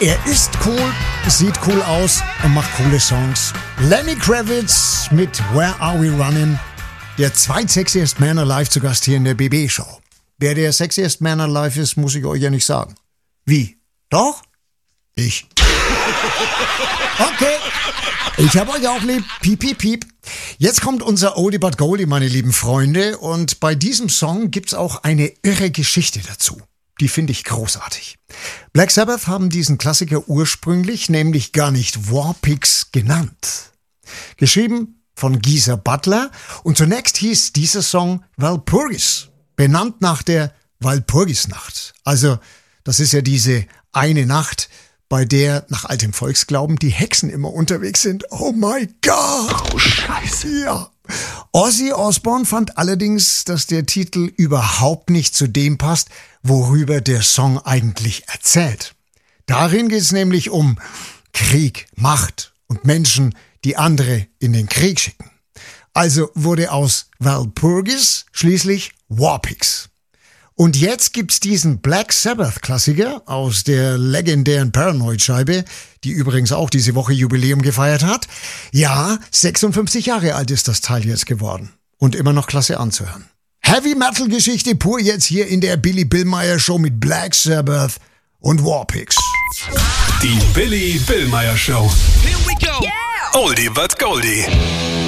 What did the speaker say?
Er ist cool, sieht cool aus und macht coole Songs. Lenny Kravitz mit Where Are We Running? Der zweitsexiest Man Alive zu Gast hier in der BB-Show. Wer der sexiest Man Alive ist, muss ich euch ja nicht sagen. Wie? Doch? Ich. Okay. Ich hab euch auch lieb. Piep, piep, piep. Jetzt kommt unser Oldie but Goldie, meine lieben Freunde. Und bei diesem Song gibt's auch eine irre Geschichte dazu. Die finde ich großartig. Black Sabbath haben diesen Klassiker ursprünglich nämlich gar nicht Warpigs genannt. Geschrieben von Geezer Butler und zunächst hieß dieser Song Walpurgis, benannt nach der Walpurgisnacht. Also das ist ja diese eine Nacht, bei der nach altem Volksglauben die Hexen immer unterwegs sind. Oh mein Gott! Oh Scheiße! Ja. Ozzy Osbourne fand allerdings, dass der Titel überhaupt nicht zu dem passt, worüber der Song eigentlich erzählt. Darin geht es nämlich um Krieg, Macht und Menschen, die andere in den Krieg schicken. Also wurde aus Walpurgis schließlich Warpigs. Und jetzt gibt's diesen Black Sabbath-Klassiker aus der legendären Paranoid-Scheibe, die übrigens auch diese Woche Jubiläum gefeiert hat. Ja, 56 Jahre alt ist das Teil jetzt geworden. Und immer noch klasse anzuhören. Heavy-Metal-Geschichte pur jetzt hier in der Billy Billmeyer Show mit Black Sabbath und Warpigs. Die Billy Billmeyer Show. Here we go. Oldie but Goldie.